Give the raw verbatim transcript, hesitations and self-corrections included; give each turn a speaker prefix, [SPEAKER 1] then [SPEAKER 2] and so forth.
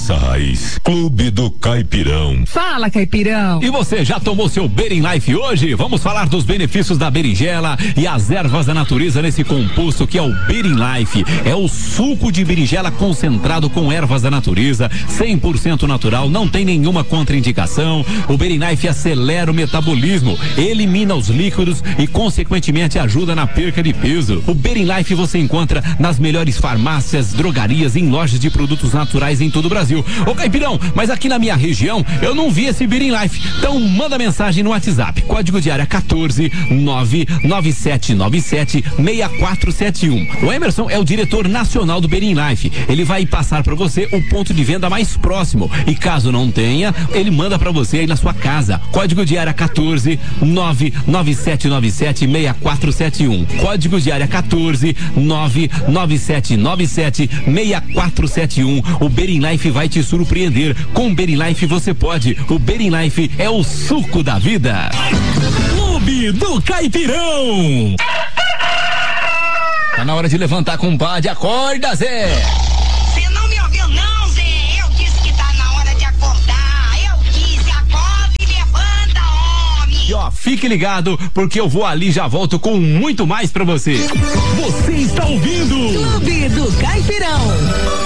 [SPEAKER 1] nossa raiz. Clube do Caipirão.
[SPEAKER 2] Fala, Caipirão.
[SPEAKER 3] E você já tomou seu Berin Life hoje? Vamos falar dos benefícios da berinjela e as ervas da natureza nesse composto que é o Berin Life. É o suco de berinjela concentrado com ervas da natureza, cem por cento natural, não tem nenhuma contraindicação. O Berin Life acelera o metabolismo, elimina os líquidos e consequentemente ajuda na perca de peso. O Berin Life você encontra nas melhores farmácias, drogarias e em lojas de produtos naturais em todo o Brasil. Ô Caipirão, mas aqui na minha região eu não vi esse Berin Life. Então manda mensagem no WhatsApp, código de área quatorze nove nove sete nove sete seis quatro sete um. O Emerson é o diretor nacional do Berin Life. Ele vai passar para você o ponto de venda mais próximo e caso não tenha, ele manda para você aí na sua casa. Código de área quatorze nove nove sete nove sete seis quatro sete um. Código de área quatorze nove nove sete nove sete seis quatro sete um. O Berin Life vai te surpreender. Com o Berin Life você pode. O Berin Life é o suco da vida.
[SPEAKER 1] Clube do Caipirão.
[SPEAKER 3] Tá na hora de levantar, compadre. Acorda, Zé.
[SPEAKER 4] Você não me ouviu não, Zé? Eu disse que tá na hora de acordar. Eu disse, acorda e levanta, homem.
[SPEAKER 3] E ó, fique ligado, porque eu vou ali e já volto com muito mais pra você.
[SPEAKER 1] Você está ouvindo
[SPEAKER 2] Clube do Caipirão.